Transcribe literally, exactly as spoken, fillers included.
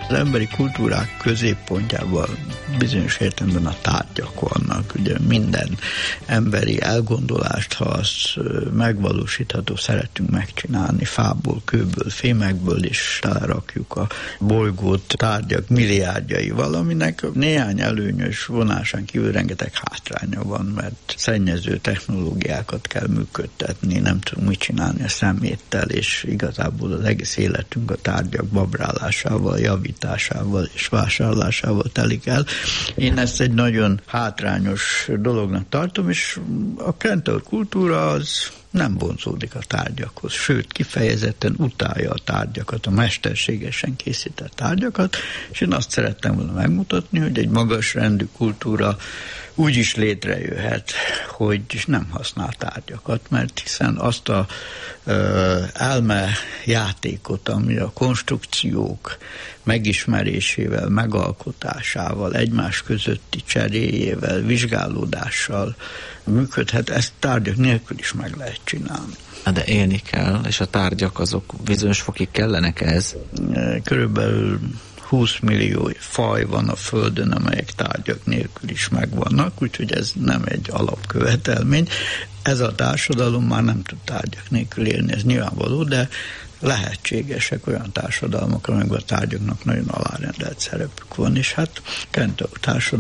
Az emberi kultúrák középpontjában bizonyos értelemben a tárgyak vannak. Ugye minden emberi elgondolást, ha azt megvalósítható, szeretünk megcsinálni fából, kőből, fémekből, és telerakjuk a bolygót tárgyak milliárdjaival, aminek néhány előnyös vonásán kívül rengeteg hátránya van, mert szennyező technológiákat kell működtetni, nem tudunk mit csinálni a szeméttel, és igazából az egész életünk a tárgyak babrálásával, javításával és vásárlásával telik el. Én ezt egy nagyon hátrányos dolognak tartom, és a kentaur kultúra az nem vonzódik a tárgyakhoz, sőt, kifejezetten utálja a tárgyakat, a mesterségesen készített tárgyakat, és én azt szerettem volna megmutatni, hogy egy magas rendű kultúra úgy is létrejöhet, hogy nem használ tárgyakat, mert hiszen azt a ö, elme játékot, ami a konstrukciók megismerésével, megalkotásával, egymás közötti cseréjével, vizsgálódással működhet, ezt tárgyak nélkül is meg lehet csinálni. De élni kell, és a tárgyak azok bizonyos fokig kellenek ez? Körülbelül húsz millió faj van a Földön, amelyek tárgyak nélkül is megvannak, úgyhogy ez nem egy alapkövetelmény. Ez a társadalom már nem tud tárgyak nélkül élni, ez nyilvánvaló, de lehetségesek olyan társadalmak, amelyekben a tárgyaknak nagyon alárendelt szerepük van, és hát kentaur társadalom